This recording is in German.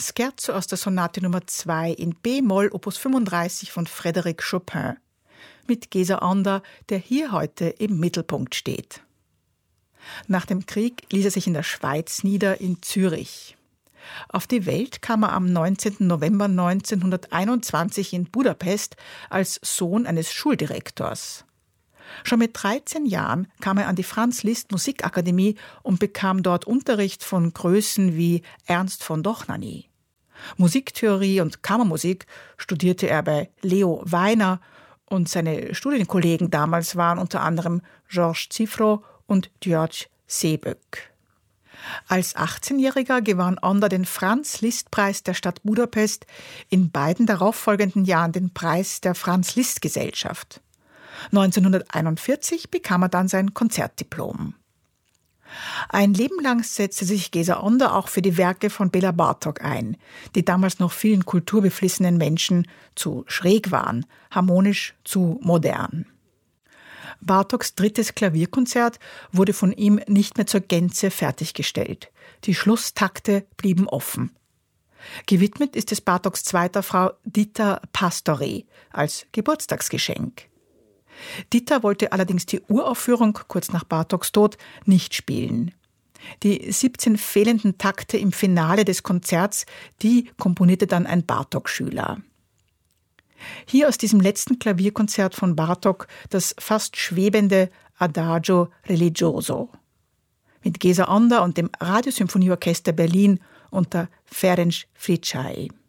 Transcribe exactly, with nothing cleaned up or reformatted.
Scherzo aus der Sonate Nummer zwei in B-Moll, Opus fünfunddreißig von Frédéric Chopin, mit Gesa Ander, der hier heute im Mittelpunkt steht. Nach dem Krieg ließ er sich in der Schweiz nieder, in Zürich. Auf die Welt kam er am neunzehnten November neunzehnhunderteinundzwanzig in Budapest als Sohn eines Schuldirektors. Schon mit dreizehn Jahren kam er an die Franz-Liszt-Musikakademie und bekam dort Unterricht von Größen wie Ernst von Dohnanyi. Musiktheorie und Kammermusik studierte er bei Leo Weiner und seine Studienkollegen damals waren unter anderem Georges Cifro und György Sebök. Als achtzehnjähriger gewann Ander den Franz-Liszt-Preis der Stadt Budapest, in beiden darauffolgenden Jahren den Preis der Franz-Liszt-Gesellschaft. neunzehnhunderteinundvierzig bekam er dann sein Konzertdiplom. Ein Leben lang setzte sich Gesa Ander auch für die Werke von Bela Bartók ein, die damals noch vielen kulturbeflissenen Menschen zu schräg waren, harmonisch zu modern. Bartóks drittes Klavierkonzert wurde von ihm nicht mehr zur Gänze fertiggestellt. Die Schlusstakte blieben offen. Gewidmet ist es Bartóks zweiter Frau Dita Pásztory als Geburtstagsgeschenk. Dita wollte allerdings die Uraufführung kurz nach Bartóks Tod nicht spielen. Die siebzehn fehlenden Takte im Finale des Konzerts, die komponierte dann ein Bartók-Schüler. Hier aus diesem letzten Klavierkonzert von Bartók das fast schwebende Adagio religioso. Mit Gesa Ander und dem Radiosymphonieorchester Berlin unter Ferenc Fricsay.